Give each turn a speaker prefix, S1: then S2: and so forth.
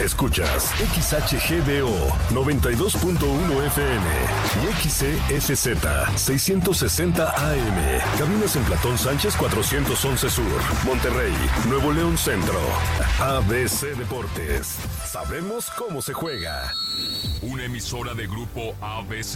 S1: Escuchas XHGBO 92.1 FM y XEFZ 660 AM. Cabinas en Platón Sánchez 411 Sur, Monterrey, Nuevo León Centro. ABC Deportes. Sabemos cómo se juega.
S2: Una emisora de Grupo ABC.